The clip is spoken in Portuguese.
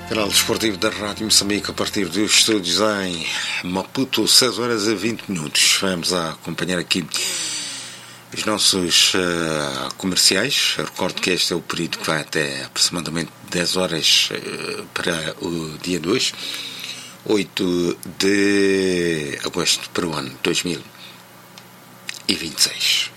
Canal Desportivo da Rádio Moçambique, a partir dos estúdios em Maputo, 6 horas e 20 minutos. Vamos a acompanhar aqui os nossos comerciais. Eu recordo que este é o período que vai até aproximadamente 10 horas para o dia 2, 8 de agosto para o ano 2026.